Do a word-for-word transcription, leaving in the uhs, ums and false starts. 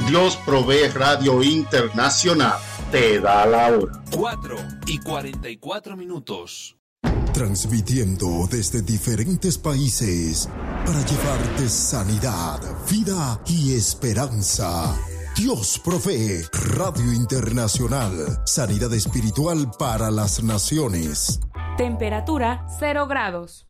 Dios Provee Radio Internacional te da la hora. cuatro y cuarenta y cuatro minutos. Transmitiendo desde diferentes países para llevarte sanidad, vida y esperanza. Dios Provee Radio Internacional. Sanidad espiritual para las naciones. Temperatura cero grados.